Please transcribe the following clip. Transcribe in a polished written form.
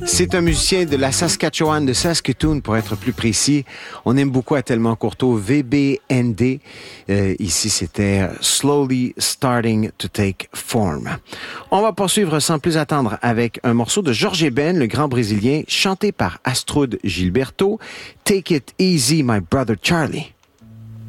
C'est un musicien de la Saskatchewan, de Saskatoon pour être plus précis. On aime beaucoup Tellement Courteau, VBND. Ici, c'était Slowly Starting to Take Form. On va poursuivre sans plus attendre avec un morceau de Jorge Ben, le grand Brésilien, chanté par Astrud Gilberto. Take it easy, my brother Charlie.